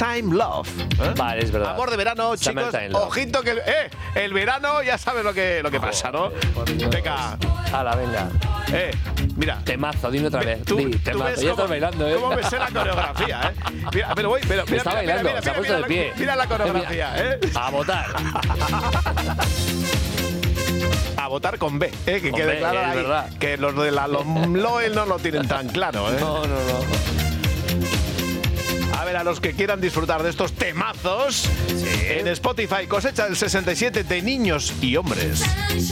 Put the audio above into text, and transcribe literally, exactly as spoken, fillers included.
Summertime Love. ¿eh? Vale, es verdad. Amor de verano, chicos. Summertime Love. Ojito que el, eh, el verano ya sabes lo que, lo que pasa, ¿no? Venga. Hala, venga. Eh, mira. Temazo, dime otra vez. Tú, Di, tú temazo. ves Ya cómo, estás bailando, ¿eh? cómo me sé la coreografía, ¿eh? Mira, pero voy, pero mira, Está mira, bailando, mira, se ha mira, puesto mira, de pie. la, mira la coreografía, ¿eh? A votar. A votar con B, ¿eh? Que Con quede B, claro es ahí. verdad. Que los de la LOMLOE no lo tienen tan claro, ¿eh? No, no, no. A ver, a los que quieran disfrutar de estos temazos, Sí. en Spotify cosecha del sesenta y siete de niños y hombres.